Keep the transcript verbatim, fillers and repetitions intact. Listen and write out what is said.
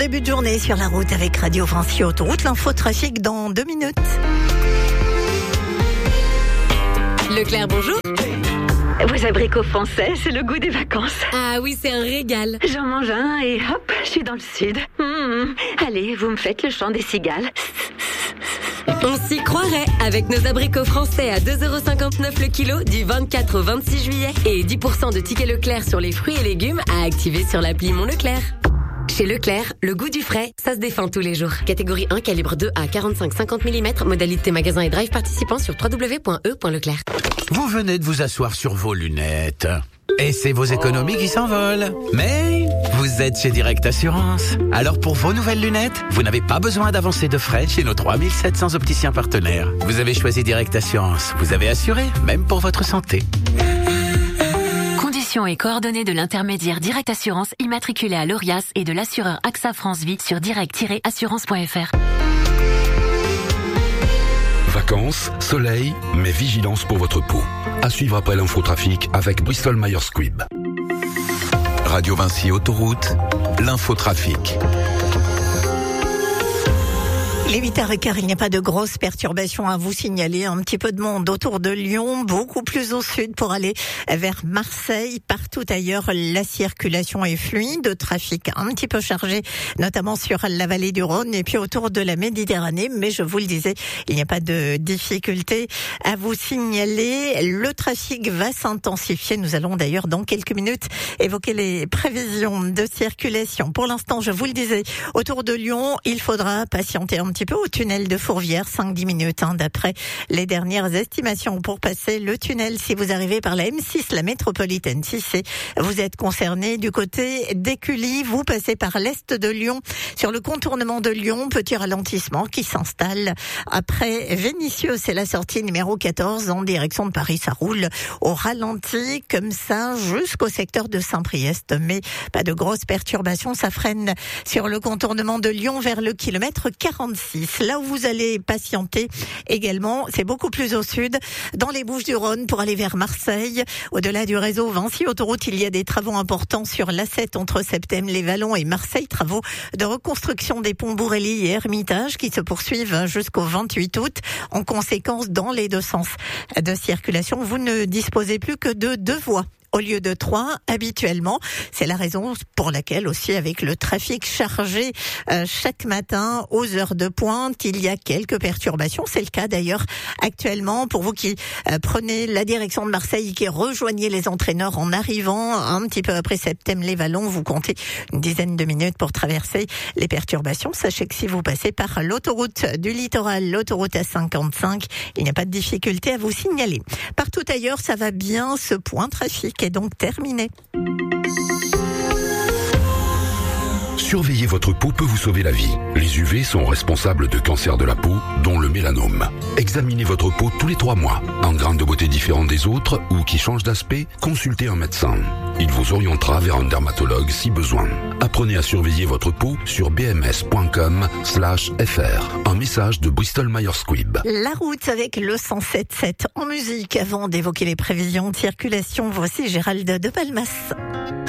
début de journée sur la route avec Radio Vinci Autoroute. L'info trafic dans deux minutes. Leclerc, bonjour. Vos abricots français, c'est le goût des vacances. Ah oui, c'est un régal. J'en mange un et hop, je suis dans le sud. Mmh. Allez, vous me faites le chant des cigales. On s'y croirait avec nos abricots français à deux euros cinquante-neuf le kilo du vingt-quatre au vingt-six juillet et dix pour cent de tickets Leclerc sur les fruits et légumes à activer sur l'appli Mon Leclerc. Chez Leclerc, le goût du frais, ça se défend tous les jours. Catégorie un, calibre deux à quarante-cinq à cinquante millimètres, modalité magasin et drive participant sur w w w point e point leclerc. Vous venez de vous asseoir sur vos lunettes. Et c'est vos économies qui s'envolent. Mais vous êtes chez Direct Assurance. Alors pour vos nouvelles lunettes, vous n'avez pas besoin d'avancer de frais chez nos trois mille sept cents opticiens partenaires. Vous avez choisi Direct Assurance. Vous avez assuré, même pour votre santé. Conditions et coordonnées de l'intermédiaire Direct Assurance immatriculé à l'Orias et de l'assureur AXA France Vie sur direct tiret assurance point f r. Vacances, soleil, mais vigilance pour votre peau. À suivre après l'infotrafic avec Bristol Myers Squibb. Radio Vinci Autoroute, l'infotrafic. Les huit heures quinze, il n'y a pas de grosses perturbations à vous signaler. Un petit peu de monde autour de Lyon, beaucoup plus au sud pour aller vers Marseille. Partout ailleurs, la circulation est fluide, trafic un petit peu chargé, notamment sur la vallée du Rhône et puis autour de la Méditerranée. Mais je vous le disais, il n'y a pas de difficulté à vous signaler. Le trafic va s'intensifier. Nous allons d'ailleurs dans quelques minutes évoquer les prévisions de circulation. Pour l'instant, je vous le disais, autour de Lyon, il faudra patienter un petit peu au tunnel de Fourvière, cinq à dix minutes hein, d'après les dernières estimations pour passer le tunnel. Si vous arrivez par la M six, la métropolitaine six, et vous êtes concerné du côté d'Écully, vous passez par l'est de Lyon, sur le contournement de Lyon, petit ralentissement qui s'installe après Vénissieux, c'est la sortie numéro quatorze en direction de Paris, ça roule au ralenti comme ça jusqu'au secteur de Saint-Priest, mais pas de grosses perturbations, ça freine sur le contournement de Lyon vers le kilomètre quarante-six. Là où vous allez patienter également, c'est beaucoup plus au sud, dans les Bouches-du-Rhône pour aller vers Marseille. Au-delà du réseau Vinci Autoroute, il y a des travaux importants sur l'A sept entre Septèmes-les-Vallons et Marseille. Travaux de reconstruction des ponts Bourrelly et Hermitage qui se poursuivent jusqu'au vingt-huit août. En conséquence, dans les deux sens de circulation, vous ne disposez plus que de deux voies au lieu de trois habituellement. C'est la raison pour laquelle aussi avec le trafic chargé euh, chaque matin aux heures de pointe, il y a quelques perturbations. C'est le cas d'ailleurs actuellement pour vous qui euh, prenez la direction de Marseille, qui rejoignez les entraîneurs en arrivant un petit peu après Septèmes-les-Vallons. Vous comptez une dizaine de minutes pour traverser les perturbations. Sachez que si vous passez par l'autoroute du littoral, l'autoroute A cinquante-cinq, il n'y a pas de difficulté à vous signaler. Partout ailleurs, ça va bien. Ce point trafic est donc terminé. Surveiller votre peau peut vous sauver la vie. Les U V sont responsables de cancers de la peau, dont le mélanome. Examinez votre peau tous les trois mois. Un grain de beauté différent des autres ou qui change d'aspect, consultez un médecin. Il vous orientera vers un dermatologue si besoin. Apprenez à surveiller votre peau sur b m s point com slash f r. Un message de Bristol Myers Squibb. La route avec le cent sept sept en musique. Avant d'évoquer les prévisions de circulation, voici Gérald de Palmas.